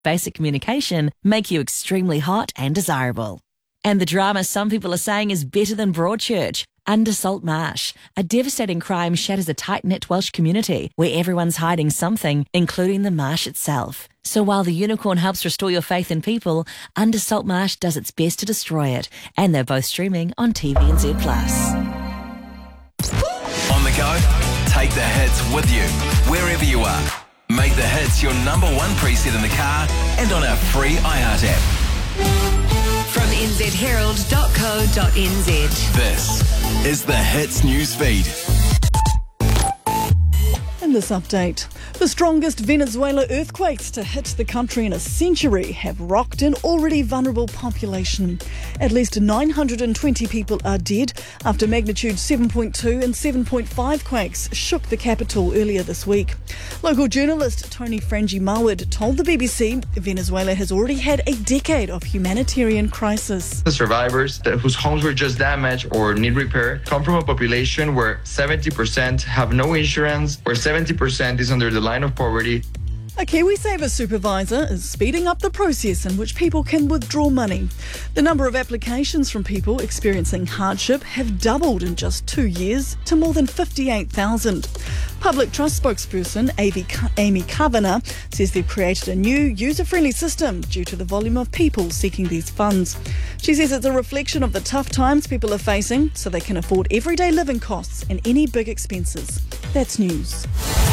basic communication make you extremely hot and desirable. And the drama some people are saying is better than Broadchurch. Under Saltmarsh, a devastating crime shatters a tight-knit Welsh community where everyone's hiding something, including the marsh itself. So while the unicorn helps restore your faith in people, Under Saltmarsh does its best to destroy it. And they're both streaming on TVNZ+. On the go? Take the hits with you, wherever you are. Make the hits your number one preset in the car and on our free iHeart app. From nzherald.co.nz. This is the Hits News Feed. In this update, the strongest Venezuela earthquakes to hit the country in a century have rocked an already vulnerable population. At least 920 people are dead after magnitude 7.2 and 7.5 quakes shook the capital earlier this week. Local journalist Tony Frangi-Mawid told the BBC Venezuela has already had a decade of humanitarian crisis. The survivors whose homes were just damaged or need repair come from a population where 70% have no insurance, where 70% is under the line of poverty. A KiwiSaver supervisor is speeding up the process in which people can withdraw money. The number of applications from people experiencing hardship have doubled in just 2 years to more than 58,000. Public Trust spokesperson Amy Kavanagh says they've created a new user-friendly system due to the volume of people seeking these funds. She says it's a reflection of the tough times people are facing so they can afford everyday living costs and any big expenses. That's news.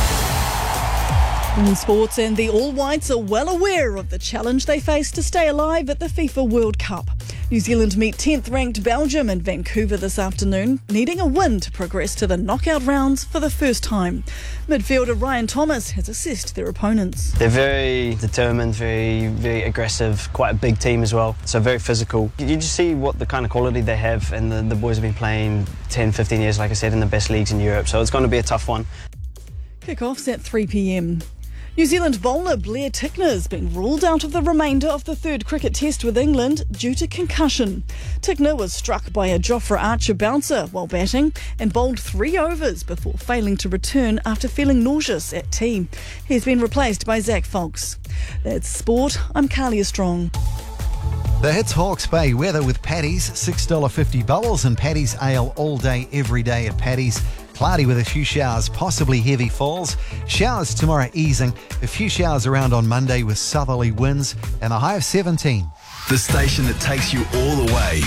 In sports, and the All Whites are well aware of the challenge they face to stay alive at the FIFA World Cup. New Zealand meet 10th ranked Belgium in Vancouver this afternoon, needing a win to progress to the knockout rounds for the first time. Midfielder Ryan Thomas has assessed their opponents. They're very determined, very aggressive, quite a big team as well, so very physical. You just see what the kind of quality they have, and the boys have been playing 10, 15 years, like I said, in the best leagues in Europe, so it's going to be a tough one. Kick-off's at 3 p.m. New Zealand bowler Blair Tickner's been ruled out of the remainder of the third cricket test with England due to concussion. Tickner was struck by a Jofra Archer bouncer while batting and bowled 3 overs before failing to return after feeling nauseous at tea. He's been replaced by Zach Foulkes. That's sport. I'm Carlia Strong. The Hits Hawke's Bay weather with Paddy's, $6.50 bubbles and Paddy's Ale all day, every day at Paddy's. Cloudy with a few showers, possibly heavy falls. Showers tomorrow easing. A few showers around on Monday with southerly winds and a high of 17. The station that takes you all the way.